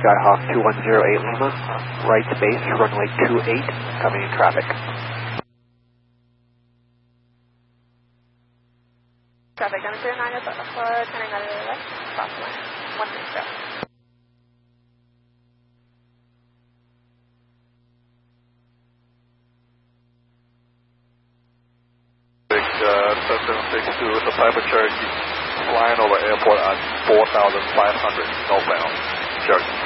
Skyhawk 2108 Lima, right base, runway 28, coming in traffic. Traffic on 09 for turning out of the left, cross line, 160. Cessna 62 with the Piper Cherokee flying over airport at 4,500 northbound, Cherokee.